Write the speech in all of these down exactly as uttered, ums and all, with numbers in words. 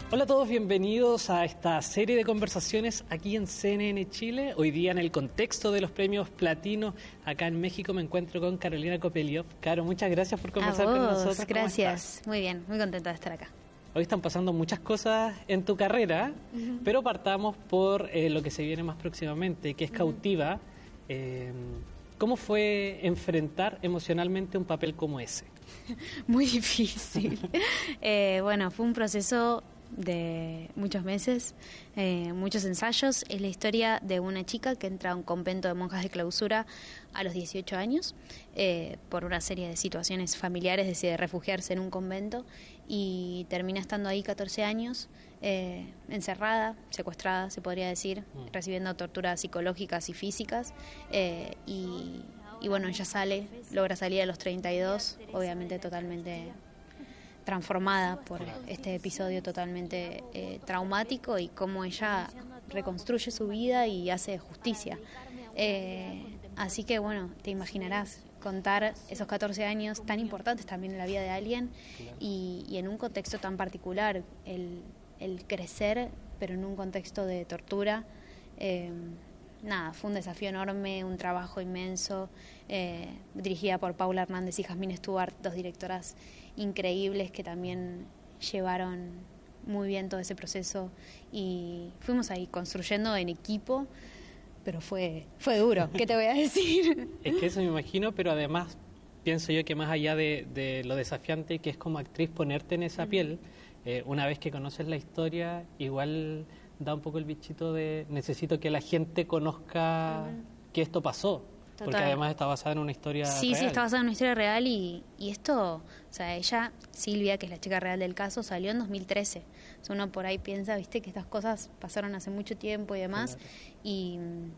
Hola a todos, bienvenidos a esta serie de conversaciones aquí en C N N Chile. Hoy día en el contexto de los premios Platino acá en México me encuentro con Carolina Kopeliov. Caro, muchas gracias por conversar a vos, con nosotros. Gracias, muy bien, muy contenta de estar acá. Hoy están pasando muchas cosas en tu carrera, uh-huh. pero partamos por eh, lo que se viene más próximamente, que es Cautiva. Uh-huh. Eh, ¿Cómo fue enfrentar emocionalmente un papel como ese? Muy difícil. eh, bueno, fue un proceso de muchos meses, eh, muchos ensayos. Es la historia de una chica que entra a un convento de monjas de clausura a los dieciocho años, eh, por una serie de situaciones familiares decide refugiarse en un convento y termina estando ahí catorce años, eh, encerrada, secuestrada, se podría decir, mm. recibiendo torturas psicológicas y físicas, eh, y, y bueno, ella sale, logra salir a los treinta y dos, obviamente totalmente transformada por este episodio totalmente eh, traumático, y cómo ella reconstruye su vida y hace justicia. Eh, así que bueno, te imaginarás contar esos catorce años tan importantes también en la vida de alguien y, y en un contexto tan particular, el, el crecer pero en un contexto de tortura. Eh, Nada, fue un desafío enorme, un trabajo inmenso, eh, dirigida por Paula Hernández y Jasmine Stewart, dos directoras increíbles que también llevaron muy bien todo ese proceso, y fuimos ahí construyendo en equipo, pero fue, fue duro, ¿qué te voy a decir? Es que eso me imagino, pero además pienso yo que más allá de, de lo desafiante que es como actriz ponerte en esa uh-huh. piel, eh, una vez que conoces la historia, igual da un poco el bichito de necesito que la gente conozca uh-huh. que esto pasó. Total. Porque además está basada en una historia sí, real. Sí, sí, está basada en una historia real y, y esto, o sea, ella, Silvia, que es la chica real del caso, salió en dos mil trece. O sea, uno por ahí piensa, viste, que estas cosas pasaron hace mucho tiempo y demás, claro. y,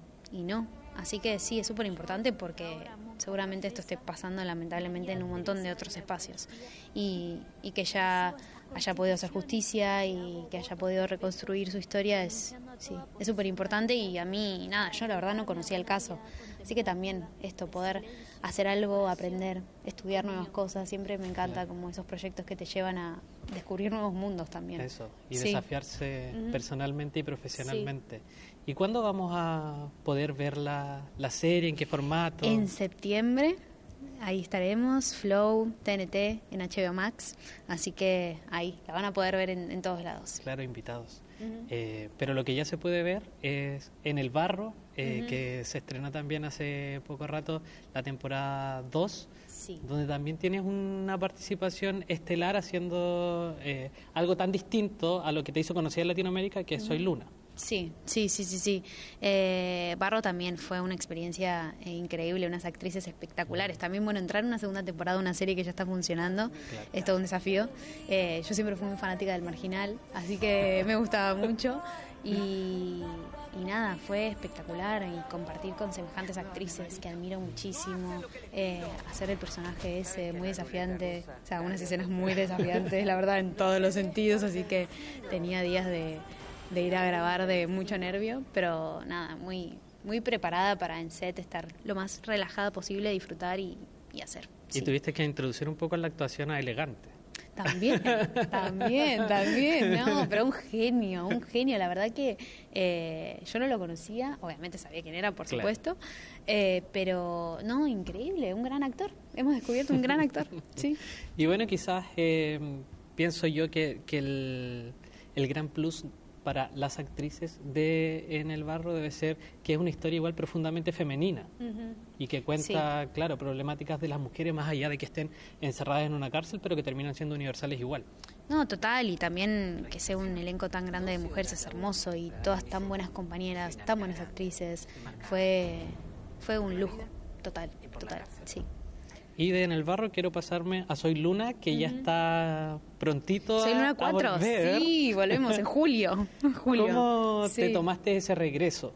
y no. Así que sí, es súper importante porque seguramente esto esté pasando lamentablemente en un montón de otros espacios. Y, y que ella haya podido hacer justicia y que haya podido reconstruir su historia es sí, es súper importante. Y a mí, nada, yo la verdad no conocía el caso. Así que también esto, poder hacer algo, aprender, estudiar nuevas cosas, siempre me encanta como esos proyectos que te llevan a descubrir nuevos mundos también. Eso, y sí. desafiarse uh-huh. personalmente y profesionalmente. Sí. ¿Y cuándo vamos a poder ver la, la serie? ¿En qué formato? En septiembre, ahí estaremos, Flow, T N T, en H B O Max, así que ahí la van a poder ver en, en todos lados. Claro, invitados. Uh-huh. Eh, pero lo que ya se puede ver es En el Barro, eh, uh-huh. que se estrenó también hace poco rato, la temporada dos, sí. donde también tienes una participación estelar haciendo eh, algo tan distinto a lo que te hizo conocer en Latinoamérica, que es uh-huh. Soy Luna. Sí, sí, sí, sí, sí. Eh, Barro también fue una experiencia eh, increíble, unas actrices espectaculares. También, bueno, entrar en una segunda temporada de una serie que ya está funcionando, claro. es todo un desafío. Eh, yo siempre fui muy fanática del Marginal, así que me gustaba mucho. Y, y nada, fue espectacular, y compartir con semejantes actrices que admiro muchísimo, eh, hacer el personaje ese muy desafiante, o sea, unas escenas muy desafiantes, la verdad, en todos los sentidos, así que tenía días de... de ir a grabar de mucho nervio, pero nada, muy muy preparada para en set estar lo más relajada posible, disfrutar y, y hacer. Y sí. tuviste que introducir un poco la actuación a Elegante. También, también, también, no, pero un genio, un genio, la verdad que eh, yo no lo conocía, obviamente sabía quién era, por claro. supuesto, eh, pero no, increíble, un gran actor, hemos descubierto un gran actor, sí. Y bueno, quizás eh, pienso yo que, que el, el gran plus para las actrices de En el Barro debe ser que es una historia igual profundamente femenina uh-huh. y que cuenta, sí. claro, problemáticas de las mujeres más allá de que estén encerradas en una cárcel, pero que terminan siendo universales igual. No, total, y también que sea un elenco tan grande de mujeres es hermoso, y todas tan buenas compañeras, tan buenas actrices, fue fue un lujo, total, total, sí. Y de En el Barro quiero pasarme a Soy Luna, que uh-huh. ya está prontito Soy Luna cuatro, a volver. Sí, volvemos en julio. julio. ¿Cómo sí. te tomaste ese regreso?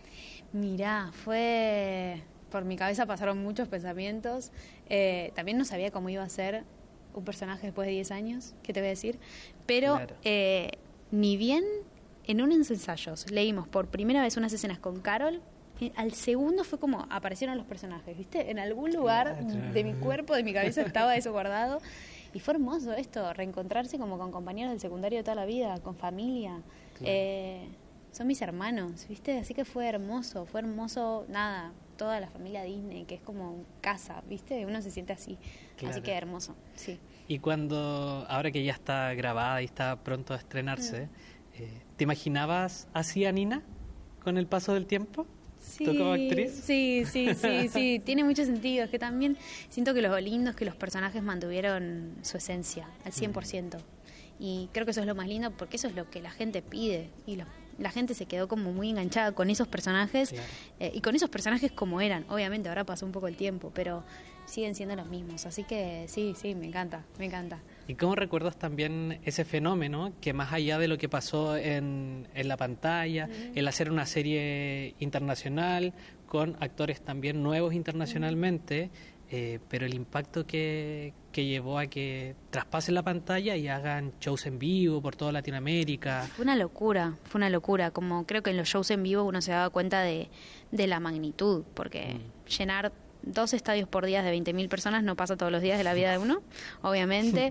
Mirá, fue... Por mi cabeza pasaron muchos pensamientos. Eh, también no sabía cómo iba a ser un personaje después de diez años, ¿qué te voy a decir? Pero claro. eh, ni bien en unos ensayos leímos por primera vez unas escenas con Carol, al segundo fue como aparecieron los personajes, ¿viste? En algún lugar de mi cuerpo, de mi cabeza estaba eso guardado, y fue hermoso esto, reencontrarse como con compañeros del secundario de toda la vida, con familia. Claro. Eh, son mis hermanos, ¿viste? Así que fue hermoso, fue hermoso, nada, toda la familia Disney, que es como casa, ¿viste? Uno se siente así, claro. Así que hermoso, sí. Y cuando, ahora que ya está grabada y está pronto a estrenarse, mm. eh, ¿te imaginabas así a Nina con el paso del tiempo? Sí, ¿Tú como actriz? Sí, sí, sí, sí, tiene mucho sentido. Es que también siento que lo lindo es que los personajes mantuvieron su esencia al cien por ciento. Mm. Y creo que eso es lo más lindo porque eso es lo que la gente pide y los la gente se quedó como muy enganchada con esos personajes, claro. eh, y con esos personajes como eran. Obviamente ahora pasó un poco el tiempo, pero siguen siendo los mismos. Así que sí, sí, me encanta, me encanta. ¿Y cómo recuerdas también ese fenómeno que más allá de lo que pasó en, en la pantalla, uh-huh. el hacer una serie internacional con actores también nuevos internacionalmente, uh-huh. Eh, pero el impacto que, que llevó a que traspasen la pantalla y hagan shows en vivo por toda Latinoamérica? Fue una locura, fue una locura. Como creo que en los shows en vivo uno se daba cuenta de, de la magnitud, porque mm. llenar dos estadios por día de veinte mil personas no pasa todos los días de la vida de uno, obviamente,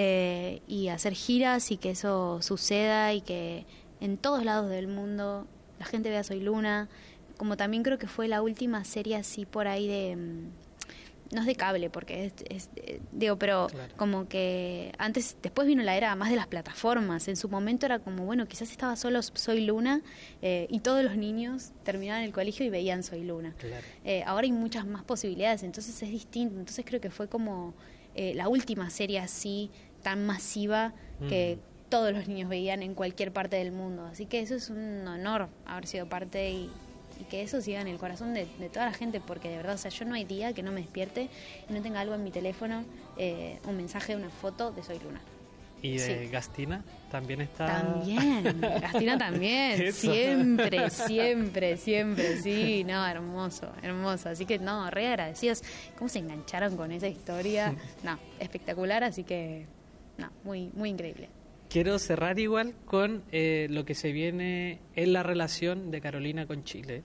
eh, y hacer giras y que eso suceda y que en todos lados del mundo la gente vea Soy Luna, como también creo que fue la última serie así por ahí de... no es de cable porque es, es eh, digo, pero claro. como que antes, después vino la era más de las plataformas. En su momento era como, bueno, quizás estaba solo Soy Luna eh, y todos los niños terminaban el colegio y veían Soy Luna. Claro. Eh, ahora hay muchas más posibilidades, entonces es distinto. Entonces creo que fue como eh, la última serie así, tan masiva, mm. que todos los niños veían en cualquier parte del mundo. Así que eso es un honor haber sido parte y... y que eso siga en el corazón de, de toda la gente, porque de verdad, o sea, yo no hay día que no me despierte y no tenga algo en mi teléfono, eh, un mensaje, una foto de Soy Luna. ¿Y de sí. Gastina también está? También, Gastina también, eso. siempre, siempre, siempre, sí, no, hermoso, hermoso, así que no, re agradecidos, cómo se engancharon con esa historia, no, espectacular, así que, no, muy, muy increíble. Quiero cerrar igual con eh, lo que se viene en la relación de Carolina con Chile.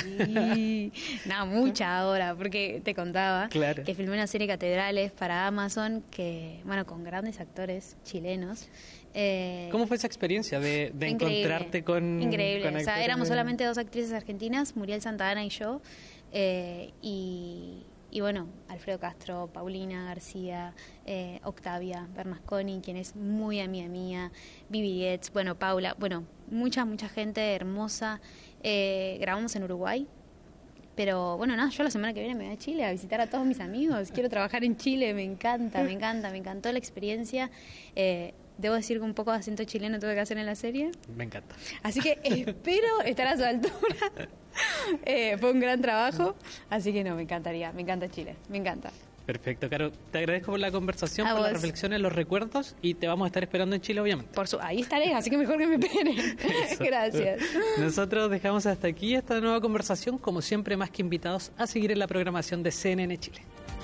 Sí, no, mucha ahora, porque te contaba claro. que filmé una serie Catedrales para Amazon, que bueno, con grandes actores chilenos. Eh, ¿Cómo fue esa experiencia de, de encontrarte con Increíble, con o sea, éramos de... solamente dos actrices argentinas, Muriel Santana y yo, eh, y... Y bueno, Alfredo Castro, Paulina García, eh, Octavia Bernasconi, quien es muy amiga mía, Vivi Dietz, bueno, Paula, bueno, mucha, mucha gente hermosa. Eh, grabamos en Uruguay, pero bueno, nada, yo la semana que viene me voy a Chile a visitar a todos mis amigos. Quiero trabajar en Chile, me encanta, me encanta, me encantó la experiencia. Eh, Debo decir que un poco de acento chileno tuve que hacer en la serie. Me encanta. Así que espero estar a su altura. eh, fue un gran trabajo, así que no, me encantaría, me encanta Chile, me encanta. Perfecto, Caro. Te agradezco por la conversación, a por vos. las reflexiones, los recuerdos, y te vamos a estar esperando en Chile, obviamente. Por su, ahí estaré, así que mejor que me esperen. Gracias. Nosotros dejamos hasta aquí esta nueva conversación, como siempre, más que invitados a seguir en la programación de C N N Chile.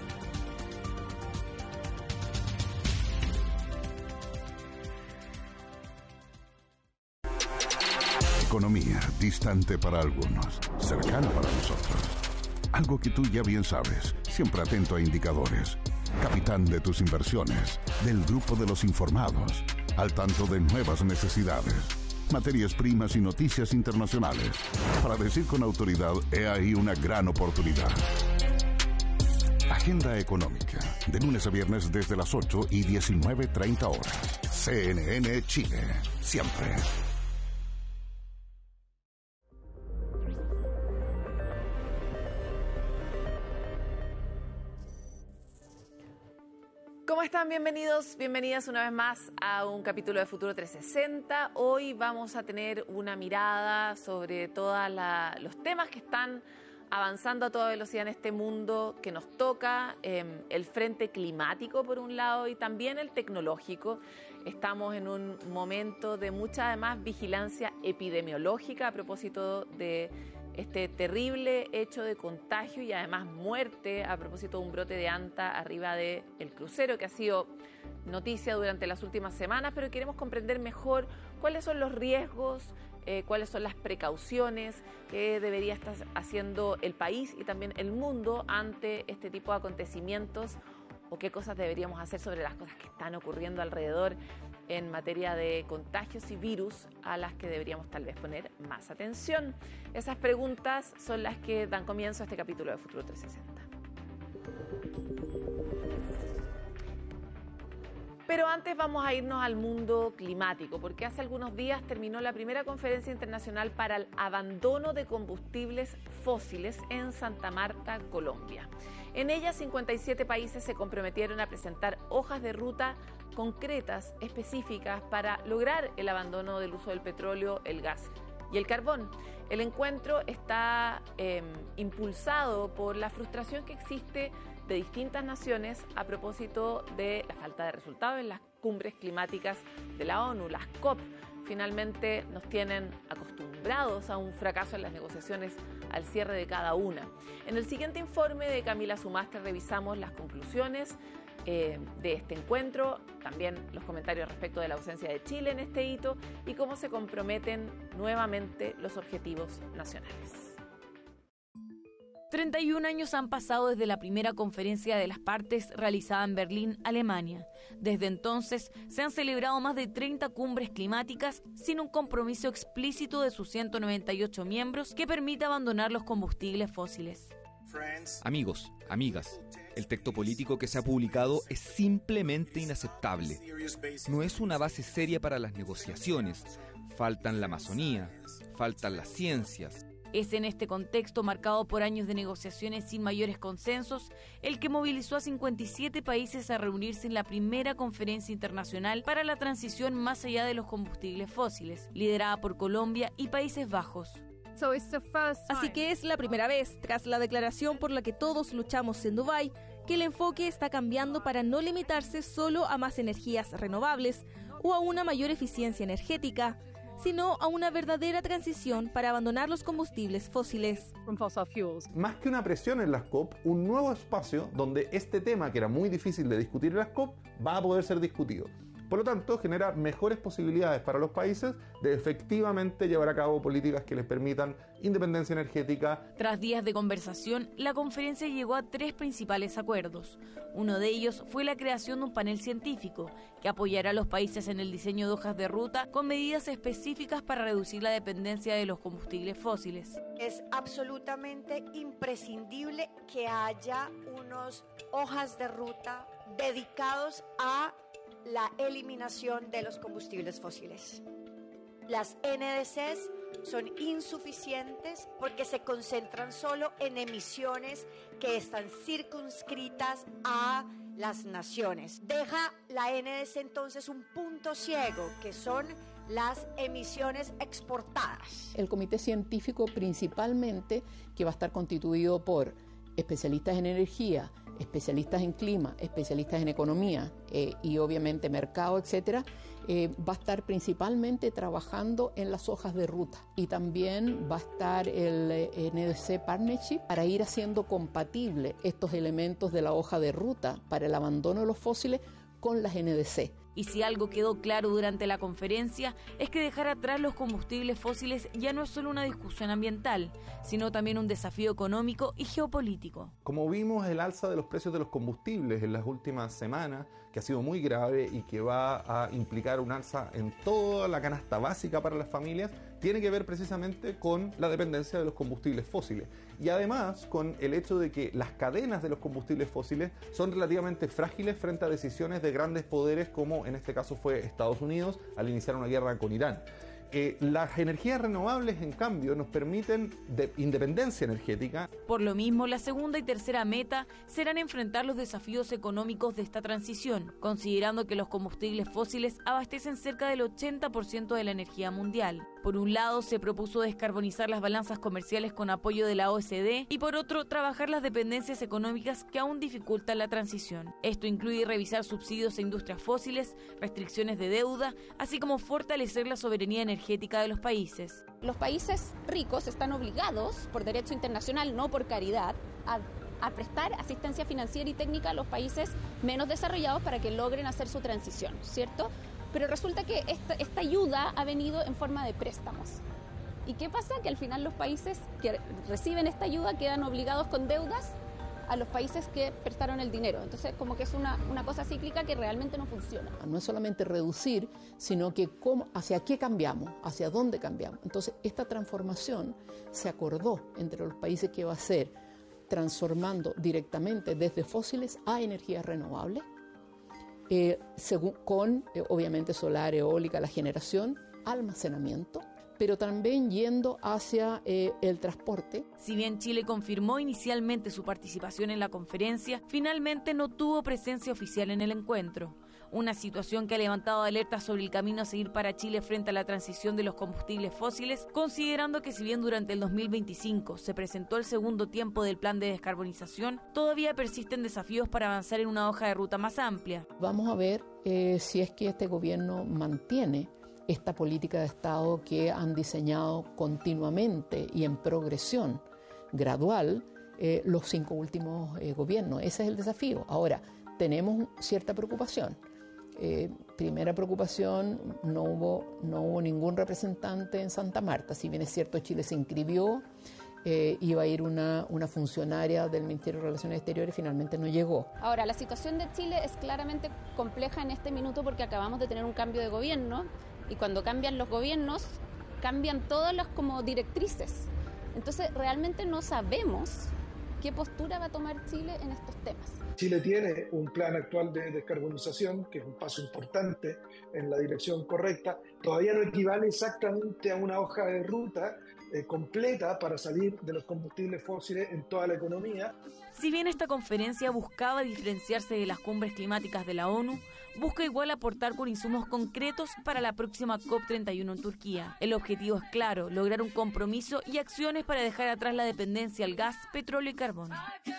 Economía, distante para algunos, cercana para nosotros. Algo que tú ya bien sabes, siempre atento a indicadores. Capitán de tus inversiones, del grupo de los informados, al tanto de nuevas necesidades, materias primas y noticias internacionales. Para decir con autoridad, he ahí una gran oportunidad. Agenda económica, de lunes a viernes desde las ocho y diecinueve treinta horas. C N N Chile, siempre. ¿Cómo están? Bienvenidos, bienvenidas una vez más a un capítulo de Futuro trescientos sesenta. Hoy vamos a tener una mirada sobre todos los temas que están avanzando a toda velocidad en este mundo que nos toca, eh, el frente climático por un lado y también el tecnológico. Estamos en un momento de mucha además vigilancia epidemiológica a propósito de este terrible hecho de contagio y además muerte a propósito de un brote de anta arriba del crucero que ha sido noticia durante las últimas semanas, pero queremos comprender mejor cuáles son los riesgos, eh, cuáles son las precauciones que debería estar haciendo el país y también el mundo ante este tipo de acontecimientos o qué cosas deberíamos hacer sobre las cosas que están ocurriendo alrededor en materia de contagios y virus a las que deberíamos tal vez poner más atención. Esas preguntas son las que dan comienzo a este capítulo de Futuro trescientos sesenta. Pero antes vamos a irnos al mundo climático, porque hace algunos días terminó la primera conferencia internacional para el abandono de combustibles fósiles en Santa Marta, Colombia. En ella, cincuenta y siete países se comprometieron a presentar hojas de ruta concretas, específicas, para lograr el abandono del uso del petróleo, el gas y el carbón. El encuentro está eh, impulsado por la frustración que existe de distintas naciones a propósito de la falta de resultados en las cumbres climáticas de la ONU, las COP. Finalmente nos tienen acostumbrados a un fracaso en las negociaciones al cierre de cada una. En el siguiente informe de Camila Sumastre revisamos las conclusiones eh, de este encuentro, también los comentarios respecto de la ausencia de Chile en este hito y cómo se comprometen nuevamente los objetivos nacionales. treinta y un años han pasado desde la primera conferencia de las partes realizada en Berlín, Alemania. Desde entonces se han celebrado más de treinta cumbres climáticas sin un compromiso explícito de sus ciento noventa y ocho miembros que permita abandonar los combustibles fósiles. Amigos, amigas, el texto político que se ha publicado es simplemente inaceptable. No es una base seria para las negociaciones. Faltan la Amazonía, faltan las ciencias. Es en este contexto, marcado por años de negociaciones sin mayores consensos, el que movilizó a cincuenta y siete países a reunirse en la primera conferencia internacional para la transición más allá de los combustibles fósiles, liderada por Colombia y Países Bajos. Así que es la primera vez, tras la declaración por la que todos luchamos en Dubái, que el enfoque está cambiando para no limitarse solo a más energías renovables o a una mayor eficiencia energética, sino a una verdadera transición para abandonar los combustibles fósiles. Más que una presión en las COP, un nuevo espacio donde este tema, que era muy difícil de discutir en las COP, va a poder ser discutido. Por lo tanto, genera mejores posibilidades para los países de efectivamente llevar a cabo políticas que les permitan independencia energética. Tras días de conversación, la conferencia llegó a tres principales acuerdos. Uno de ellos fue la creación de un panel científico que apoyará a los países en el diseño de hojas de ruta con medidas específicas para reducir la dependencia de los combustibles fósiles. Es absolutamente imprescindible que haya unas hojas de ruta dedicados a la eliminación de los combustibles fósiles. Las N D Cs son insuficientes porque se concentran solo en emisiones que están circunscritas a las naciones. Deja la N D C entonces un punto ciego, que son las emisiones exportadas. El comité científico principalmente, que va a estar constituido por especialistas en energía, especialistas en clima, especialistas en economía eh, y obviamente mercado, etcétera, eh, va a estar principalmente trabajando en las hojas de ruta, y también va a estar el eh, N D C Partnership para ir haciendo compatible estos elementos de la hoja de ruta para el abandono de los fósiles con las N D C. Y si algo quedó claro durante la conferencia es que dejar atrás los combustibles fósiles ya no es solo una discusión ambiental, sino también un desafío económico y geopolítico. Como vimos, el alza de los precios de los combustibles en las últimas semanas, que ha sido muy grave y que va a implicar un alza en toda la canasta básica para las familias, tiene que ver precisamente con la dependencia de los combustibles fósiles. Y además con el hecho de que las cadenas de los combustibles fósiles son relativamente frágiles frente a decisiones de grandes poderes, como en este caso fue Estados Unidos al iniciar una guerra con Irán. Eh, las energías renovables, en cambio, nos permiten de independencia energética. Por lo mismo, la segunda y tercera meta serán enfrentar los desafíos económicos de esta transición, considerando que los combustibles fósiles abastecen cerca del ochenta por ciento de la energía mundial. Por un lado, se propuso descarbonizar las balanzas comerciales con apoyo de la O E C D y por otro, trabajar las dependencias económicas que aún dificultan la transición. Esto incluye revisar subsidios a industrias fósiles, restricciones de deuda, así como fortalecer la soberanía energética de los países. Los países ricos están obligados, por derecho internacional, no por caridad, a, a prestar asistencia financiera y técnica a los países menos desarrollados para que logren hacer su transición, ¿cierto? Pero resulta que esta, esta ayuda ha venido en forma de préstamos. ¿Y qué pasa? Que al final los países que reciben esta ayuda quedan obligados con deudas a los países que prestaron el dinero. Entonces, como que es una, una cosa cíclica que realmente no funciona. No es solamente reducir, sino que cómo, hacia qué cambiamos, hacia dónde cambiamos. Entonces, esta transformación se acordó entre los países que va a ser transformando directamente desde fósiles a energías renovables, eh, según, con, eh, obviamente, solar, eólica, la generación, almacenamiento, pero también yendo hacia eh, el transporte. Si bien Chile confirmó inicialmente su participación en la conferencia, finalmente no tuvo presencia oficial en el encuentro. Una situación que ha levantado alertas sobre el camino a seguir para Chile frente a la transición de los combustibles fósiles, considerando que si bien durante el dos mil veinticinco se presentó el segundo tiempo del plan de descarbonización, todavía persisten desafíos para avanzar en una hoja de ruta más amplia. Vamos a ver eh, si es que este gobierno mantiene esta política de Estado que han diseñado continuamente y en progresión gradual eh, los cinco últimos eh, gobiernos. Ese es el desafío. Ahora, tenemos cierta preocupación. Eh, primera preocupación, no hubo, no hubo ningún representante en Santa Marta. Si bien es cierto, Chile se inscribió, eh, iba a ir una, una funcionaria del Ministerio de Relaciones Exteriores, finalmente no llegó. Ahora, la situación de Chile es claramente compleja en este minuto porque acabamos de tener un cambio de gobierno y cuando cambian los gobiernos, cambian todas las como directrices. Entonces, realmente no sabemos qué postura va a tomar Chile en estos temas. Chile tiene un plan actual de descarbonización, que es un paso importante en la dirección correcta. Todavía no equivale exactamente a una hoja de ruta eh, completa para salir de los combustibles fósiles en toda la economía. Si bien esta conferencia buscaba diferenciarse de las cumbres climáticas de la ONU, busca igual aportar con insumos concretos para la próxima COP treinta y uno en Turquía. El objetivo es claro, lograr un compromiso y acciones para dejar atrás la dependencia al gas, petróleo y carbón.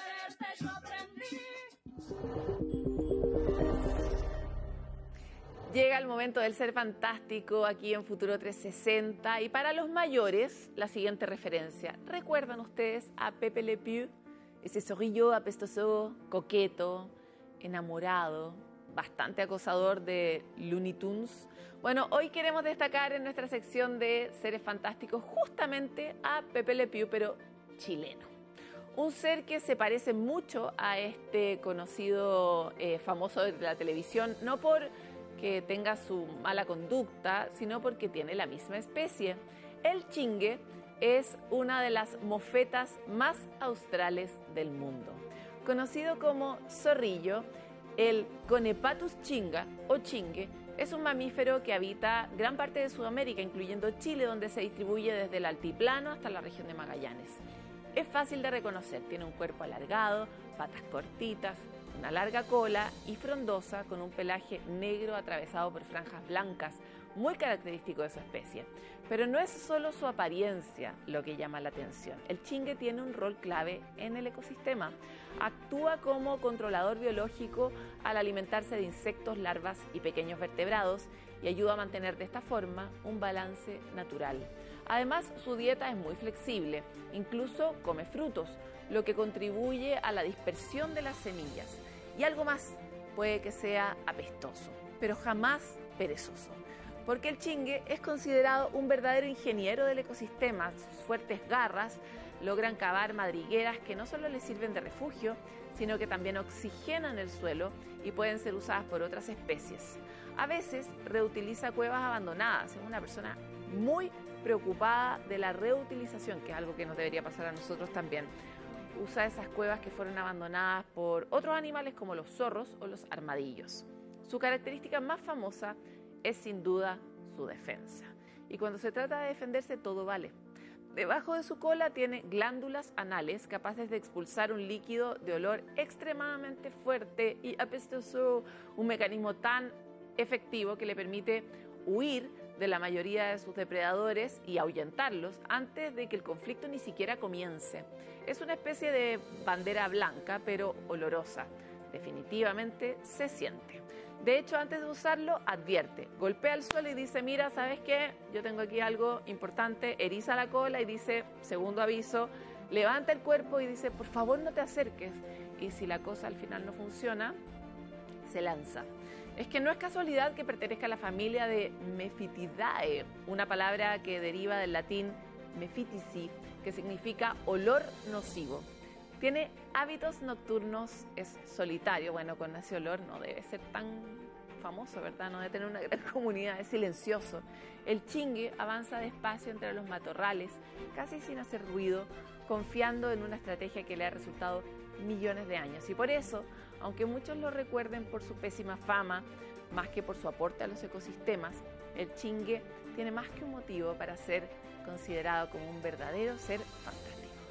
Llega el momento del ser fantástico aquí en Futuro trescientos sesenta y para los mayores la siguiente referencia. ¿Recuerdan ustedes a Pepe Le Pew? Ese zorrillo apestoso, coqueto, enamorado, bastante acosador de Looney Tunes. Bueno, hoy queremos destacar en nuestra sección de seres fantásticos justamente a Pepe Le Pew, pero chileno. Un ser que se parece mucho a este conocido eh, famoso de la televisión, no por que tenga su mala conducta, sino porque tiene la misma especie. El chingue es una de las mofetas más australes del mundo. Conocido como zorrillo, el Conepatus chinga o chingue es un mamífero que habita gran parte de Sudamérica, incluyendo Chile, donde se distribuye desde el altiplano hasta la región de Magallanes. Es fácil de reconocer, tiene un cuerpo alargado, patas cortitas, una larga cola y frondosa con un pelaje negro atravesado por franjas blancas, muy característico de su especie. Pero no es solo su apariencia lo que llama la atención. El chingue tiene un rol clave en el ecosistema. Actúa como controlador biológico al alimentarse de insectos, larvas y pequeños vertebrados y ayuda a mantener de esta forma un balance natural. Además, su dieta es muy flexible, incluso come frutos, lo que contribuye a la dispersión de las semillas. Y algo más, puede que sea apestoso, pero jamás perezoso, porque el chingue es considerado un verdadero ingeniero del ecosistema. Sus fuertes garras logran cavar madrigueras que no solo le sirven de refugio, sino que también oxigenan el suelo y pueden ser usadas por otras especies. A veces reutiliza cuevas abandonadas, es una persona muy preocupada de la reutilización, que es algo que nos debería pasar a nosotros también. Usa esas cuevas que fueron abandonadas por otros animales como los zorros o los armadillos. Su característica más famosa es sin duda su defensa. Y cuando se trata de defenderse, todo vale. Debajo de su cola tiene glándulas anales capaces de expulsar un líquido de olor extremadamente fuerte y apestoso, un mecanismo tan efectivo que le permite huir de la mayoría de sus depredadores y ahuyentarlos antes de que el conflicto ni siquiera comience. Es una especie de bandera blanca, pero olorosa. Definitivamente se siente. De hecho, antes de usarlo, advierte, golpea el suelo y dice, mira, ¿sabes qué? Yo tengo aquí algo importante, eriza la cola y dice, segundo aviso, levanta el cuerpo y dice, por favor no te acerques. Y si la cosa al final no funciona, se lanza. Es que no es casualidad que pertenezca a la familia de Mephitidae, una palabra que deriva del latín mephitici, que significa olor nocivo. Tiene hábitos nocturnos, es solitario. Bueno, con ese olor no debe ser tan famoso, ¿verdad? No debe tener una gran comunidad, es silencioso. El chingue avanza despacio entre los matorrales, casi sin hacer ruido, confiando en una estrategia que le ha resultado millones de años. Y por eso, aunque muchos lo recuerden por su pésima fama, más que por su aporte a los ecosistemas, el chingue tiene más que un motivo para ser considerado como un verdadero ser fantástico.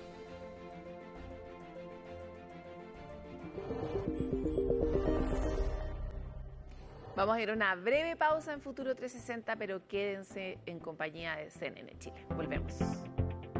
Vamos a ir a una breve pausa en Futuro trescientos sesenta, pero quédense en compañía de C N N Chile. Volvemos.